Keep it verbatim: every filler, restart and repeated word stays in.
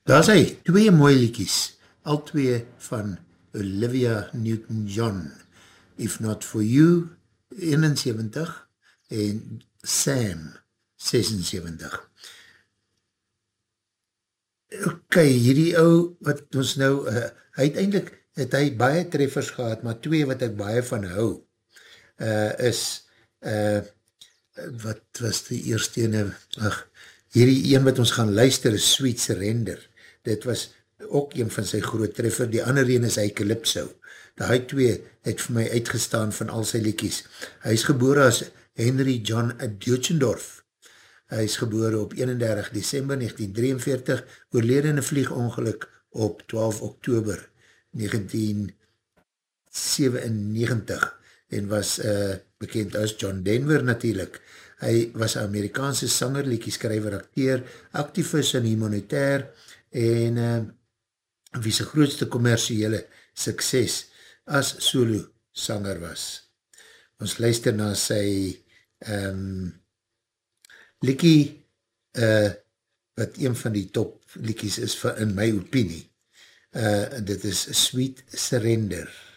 Daar is hy, twee mooie liedjies, al twee van Olivia Newton-John, If Not For You, eenenseventig, en Sam, sesenseventig. Ok, hierdie ou, wat ons nou, uh, hy het eindelijk, het hy baie treffers gehad, maar twee wat ek baie van hou, uh, is, uh, wat was die eerste ene, ach, hierdie een wat ons gaan luister is Sweet Surrender. Dit was ook een van sy groot treffer, die ander een is hy Calypso. Die twee het vir my uitgestaan van al sy liedjies. Hy is gebore as Henry John Deutschendorf. Hy is gebore op eenendertig Desember negentien drieënveertig, oorlede in 'n vliegongeluk op twaalf Oktober negentien sewennegentig en was uh, bekend as John Denver natuurlijk. Hy was een Amerikaanse sanger, liedjeskrywer, akteur, activist en humanitair en uh, wie sy grootste commerciële sukses as solo sanger was. Ons luister na sy um, liedjie uh, wat een van die top liedjies is in my opinie. Uh, dit is Sweet Surrender.